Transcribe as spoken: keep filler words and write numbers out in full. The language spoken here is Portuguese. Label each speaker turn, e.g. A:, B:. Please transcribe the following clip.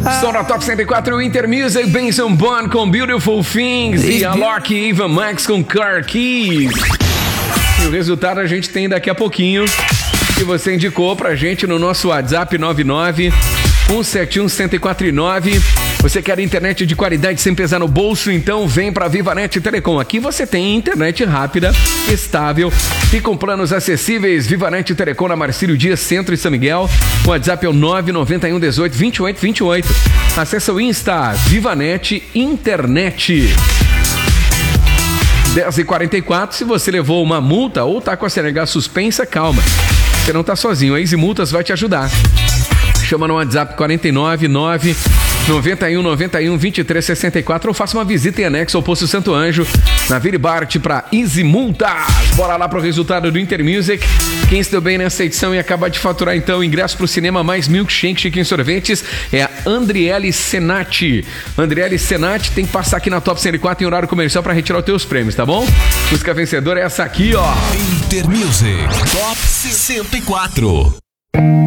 A: Estou na Top cento e quatro Inter Music, Benson Bourne com Beautiful Things e a Loki e Ivan Max com Car Keys. E o resultado a gente tem daqui a pouquinho, que você indicou pra gente no nosso WhatsApp nove nove um sete um um zero quatro nove. Você quer internet de qualidade sem pesar no bolso? Então vem pra Vivanet Telecom. Aqui você tem internet rápida, estável e com planos acessíveis. Vivanet Telecom na Marcílio Dias, Centro e São Miguel. O WhatsApp é o nove nove um um oito vinte e oito vinte e oito. Acesse o Insta Vivanet Internet. dez e quarenta e quatro. Se você levou uma multa ou tá com a C N H suspensa, calma. Você não tá sozinho. A Easy Multas vai te ajudar. Chama no WhatsApp quarenta e nove nove noventa e um noventa e um vinte e três sessenta e quatro ou faça uma visita em anexo ao Posto Santo Anjo, na Vila Bart para Easy Multas. Bora lá pro resultado do Inter Music. Quem se deu bem nessa edição e acaba de faturar então o ingresso pro cinema mais milkshake, chique em sorvetes é a Andriele Senati. Andriele Senati tem que passar aqui na Top cento e quatro em horário comercial para retirar os teus prêmios, tá bom? Música vencedora é essa aqui, ó.
B: Inter Music Top cento e quatro.